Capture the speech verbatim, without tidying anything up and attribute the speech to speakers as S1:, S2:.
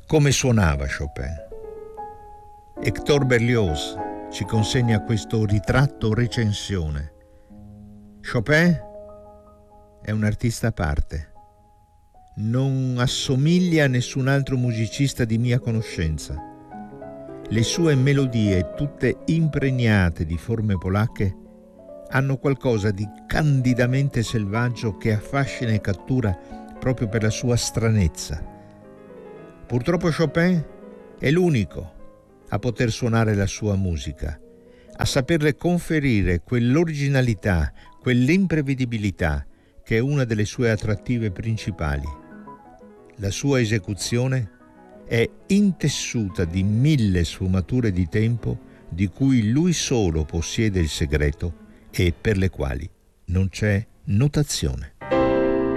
S1: Come suonava Chopin? Hector Berlioz ci consegna questo ritratto recensione. Chopin è un artista a parte. Non assomiglia a nessun altro musicista di mia conoscenza. Le sue melodie, tutte impregnate di forme polacche, hanno qualcosa di candidamente selvaggio che affascina e cattura proprio per la sua stranezza. Purtroppo Chopin è l'unico a poter suonare la sua musica, a saperle conferire quell'originalità, quell'imprevedibilità che è una delle sue attrattive principali. La sua esecuzione è intessuta di mille sfumature di tempo di cui lui solo possiede il segreto e per le quali non c'è notazione.